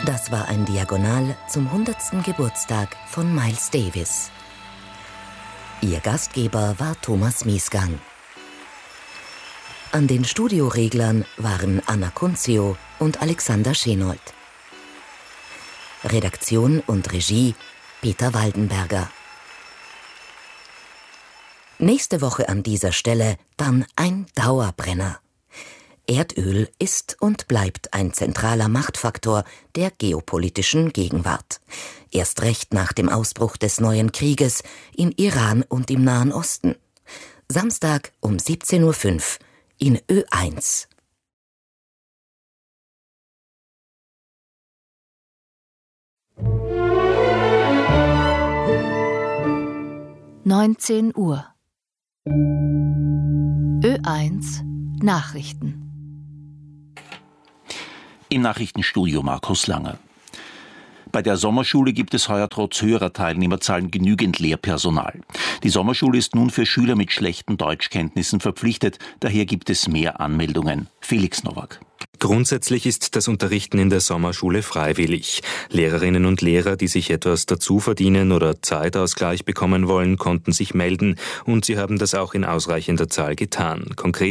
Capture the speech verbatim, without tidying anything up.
Das war ein Diagonal zum hundertsten Geburtstag von Miles Davis. Ihr Gastgeber war Thomas Miesgang. An den Studioreglern waren Anna Kunzio und Alexander Schenold. Redaktion und Regie Peter Waldenberger. Nächste Woche an dieser Stelle dann ein Dauerbrenner. Erdöl ist und bleibt ein zentraler Machtfaktor der geopolitischen Gegenwart. Erst recht nach dem Ausbruch des neuen Krieges in Iran und im Nahen Osten. Samstag um siebzehn Uhr fünf in Ö eins. neunzehn Uhr. Ö eins Nachrichten. Im Nachrichtenstudio Markus Langer. Bei der Sommerschule gibt es heuer trotz höherer Teilnehmerzahlen genügend Lehrpersonal. Die Sommerschule ist nun für Schüler mit schlechten Deutschkenntnissen verpflichtet, daher gibt es mehr Anmeldungen. Felix Nowak. Grundsätzlich ist das Unterrichten in der Sommerschule freiwillig. Lehrerinnen und Lehrer, die sich etwas dazu verdienen oder Zeitausgleich bekommen wollen, konnten sich melden und sie haben das auch in ausreichender Zahl getan. Konkret